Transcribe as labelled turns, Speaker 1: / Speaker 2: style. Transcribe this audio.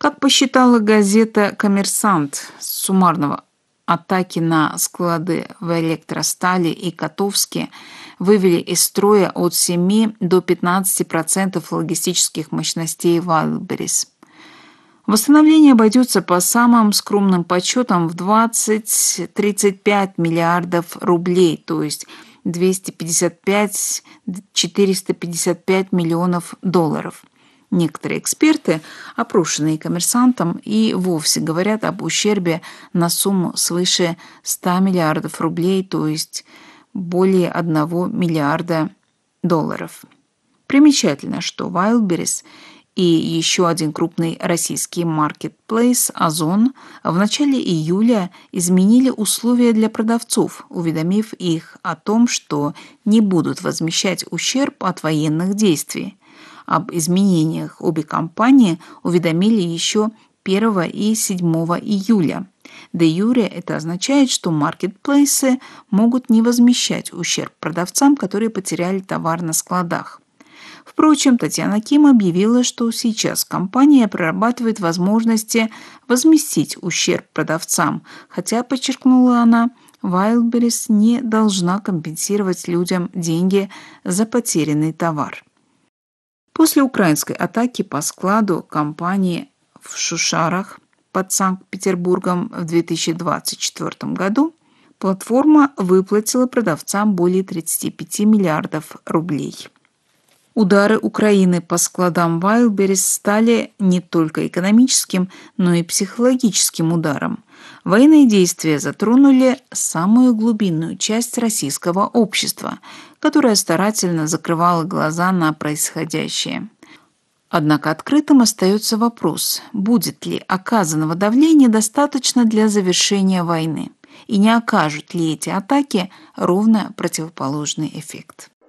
Speaker 1: Как посчитала газета «Коммерсант», с суммарного атаки на склады в Электростали и Котовске вывели из строя от 7 до 15% логистических мощностей Wildberries. Восстановление обойдется по самым скромным подсчетам в 20-35 миллиардов рублей, то есть 255-455 миллионов долларов. Некоторые эксперты, опрошенные «Коммерсантом», и вовсе говорят об ущербе на сумму свыше 100 миллиардов рублей, то есть более 1 миллиарда долларов. Примечательно, что Wildberries и еще один крупный российский маркетплейс «Озон» в начале июля изменили условия для продавцов, уведомив их о том, что не будут возмещать ущерб от военных действий. Об изменениях обе компании уведомили еще 1 и 7 июля. Де юре это означает, что маркетплейсы могут не возмещать ущерб продавцам, которые потеряли товар на складах. Впрочем, Татьяна Ким объявила, что сейчас компания прорабатывает возможности возместить ущерб продавцам, хотя, подчеркнула она, Wildberries не должна компенсировать людям деньги за потерянный товар. После украинской атаки по складу компании в Шушарах под Санкт-Петербургом в 2024 году платформа выплатила продавцам более 35 миллиардов рублей. Удары Украины по складам Wildberries стали не только экономическим, но и психологическим ударом. Военные действия затронули самую глубинную часть российского общества, которая старательно закрывала глаза на происходящее. Однако открытым остается вопрос, будет ли оказанного давления достаточно для завершения войны, и не окажут ли эти атаки ровно противоположный эффект.